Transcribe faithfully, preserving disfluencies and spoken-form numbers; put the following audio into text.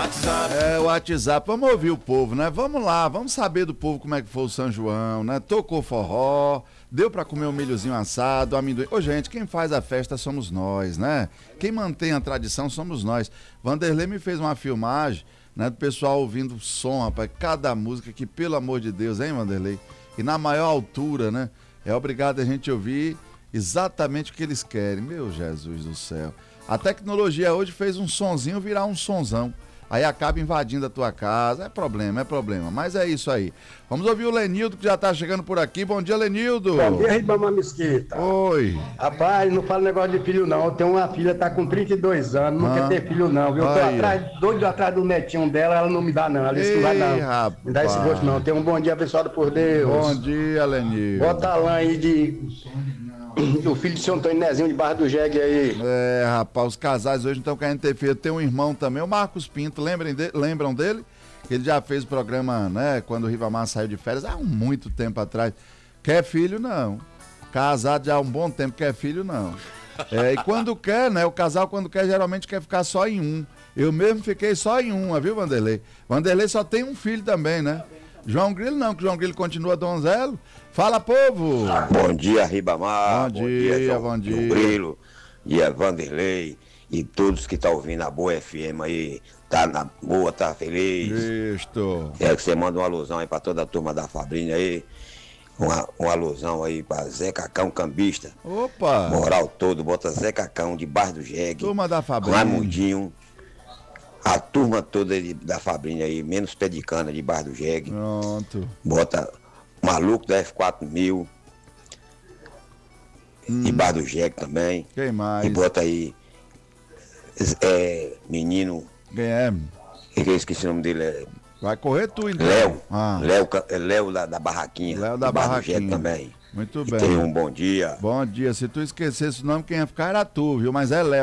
WhatsApp. É, o WhatsApp, vamos ouvir o povo, né? Vamos lá, vamos saber do povo como é que foi o São João, né? Tocou forró, deu pra comer um milhozinho assado, amendoim. Ô, gente, quem faz a festa somos nós, né? Quem mantém a tradição somos nós. Vanderlei me fez uma filmagem, né? Do pessoal ouvindo o som, rapaz, cada música que, pelo amor de Deus, hein, Vanderlei? E na maior altura, né? É obrigado a gente ouvir exatamente o que eles querem. Meu Jesus do céu. A tecnologia hoje fez um sonzinho virar um sonzão. Aí acaba invadindo a tua casa. É problema, é problema. Mas é isso aí. Vamos ouvir o Lenildo, que já tá chegando por aqui. Bom dia, Lenildo. Bom dia, Ribamar Mesquita. Oi. Rapaz, não fala negócio de filho, não. Eu tenho uma filha, tá com trinta e dois anos, não Ah. quer ter filho, não. Eu tô Aí. atrás, doido atrás do netinho dela, ela não me dá, não. Ela disse que não vai, Ei, não. rapaz. Me dá esse gosto, não. Tenha um bom dia abençoado por Deus. Bom dia, Lenildo. Bota a lã aí de... o filho de seu Antônio Nezinho de Barra do Jegue aí. É, rapaz, os casais hoje não estão querendo ter filho. Tem um irmão também, o Marcos Pinto, lembrem de, lembram dele? Ele já fez o programa, né, quando o Ribamar saiu de férias, há muito tempo atrás. Quer filho, não. Casado já há um bom tempo, quer filho, não. É, e quando quer, né, o casal quando quer, geralmente quer ficar só em um. Eu mesmo fiquei só em uma, viu, Vanderlei? Vanderlei só tem um filho também, né? João Grilo não, que João Grilo continua donzelo. Fala, povo! Bom dia, Ribamar. Bom dia, João, bom dia. João Grilo, dia Vanderlei e todos que estão ouvindo a Boa F M aí. Tá na boa, tá feliz. Isto. Quero que você manda uma alusão aí pra toda a turma da Fabrinha aí. Uma, uma alusão aí pra Zé Cacão Cambista. Opa! Moral todo, bota Zé Cacão de Barra do Jegue. Turma da Fabrinha. Raimundinho. A turma toda de, da Fabrinha aí, menos pé de cana de Barra do Jegue. Pronto. Bota Maluco da F quatro mil. Hum. De Barra do Jegue também. Quem mais? E bota aí. É, menino. Quem é? Que eu esqueci o nome dele. É Vai correr tu, então. Léo. Ah. Léo, é Léo da, da Barraquinha. Léo da de Barra do Barraquinha. Jegue também. Muito E bem. tenha um bom dia. Bom dia. Se tu esquecesse o nome, quem ia ficar era tu, viu? Mas é Léo.